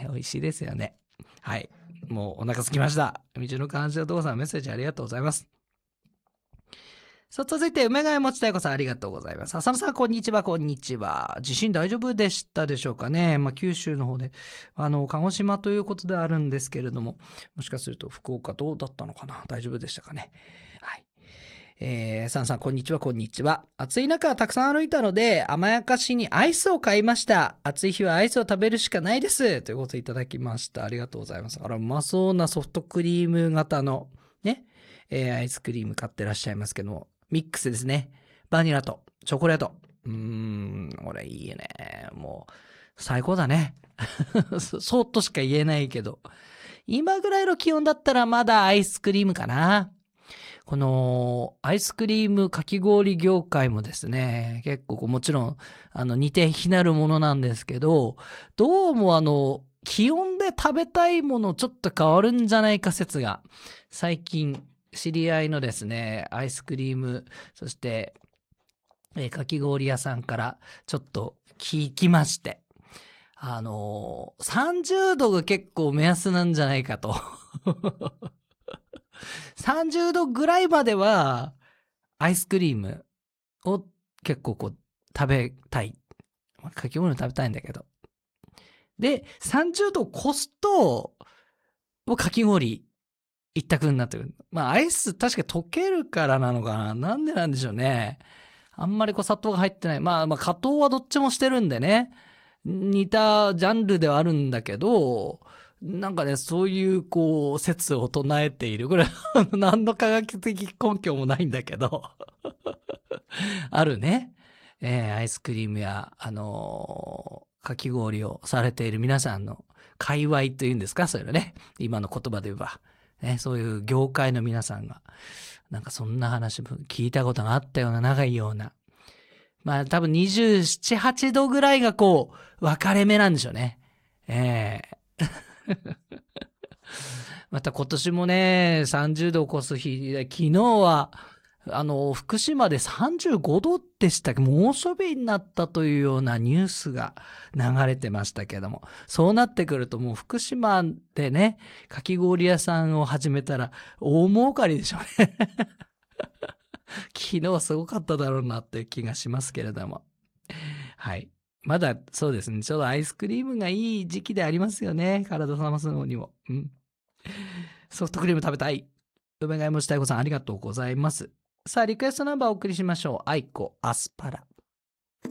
美味しいですよね。はい。もうお腹空きました。道の感じの父さんメッセージありがとうございます。さあ、続いて、梅ヶ谷もちたいこさんありがとうございます。浅野さん、こんにちは、こんにちは。地震大丈夫でしたでしょうかね。九州の方で、鹿児島ということであるんですけれども、もしかすると福岡どうだったのかな、大丈夫でしたかね。はい。サンさん、こんにちは、こんにちは。暑い中、たくさん歩いたので、甘やかしにアイスを買いました。暑い日はアイスを食べるしかないです。ということでいただきました。ありがとうございます。あら、うまそうなソフトクリーム型の、ね、アイスクリーム買ってらっしゃいますけども、ミックスですね。バニラとチョコレート。これいいね。もう、最高だね。そうとしか言えないけど。今ぐらいの気温だったらまだアイスクリームかな。このアイスクリームかき氷業界もですね、結構もちろん似て非なるものなんですけど、どうも気温で食べたいものちょっと変わるんじゃないか説が最近知り合いのですね、アイスクリーム、そして、かき氷屋さんからちょっと聞きまして、30度が結構目安なんじゃないかと。30度ぐらいまでは、アイスクリームを結構食べたい。かき氷食べたいんだけど。で、30度を越すと、もうかき氷一択になってくる。アイス確か溶けるからなのかな。なんでなんでしょうね。あんまり砂糖が入ってない。加糖はどっちもしてるんでね。似たジャンルではあるんだけど、なんかね、そういう説を唱えている。これ、何の科学的根拠もないんだけど。あるね。アイスクリームや、かき氷をされている皆さんの界隈というんですか、そういうのね。今の言葉で言えば。ね、そういう業界の皆さんが、なんかそんな話も聞いたことがあったような、長いような。多分27、8度ぐらいが分かれ目なんでしょうね。また今年もね、30度を超す日で、昨日は、福島で35度でしたっけ、猛暑日になったというようなニュースが流れてましたけども、そうなってくるともう福島でね、かき氷屋さんを始めたら大儲かりでしょうね。昨日すごかっただろうなっていう気がしますけれども。はい。まだそうですね、ちょうどアイスクリームがいい時期でありますよね。体冷ますのにも。ソフトクリーム食べたい。梅ヶ谷もちたいこさんありがとうございます。さあ、リクエストナンバーをお送りしましょう。アイコ、アスパラ。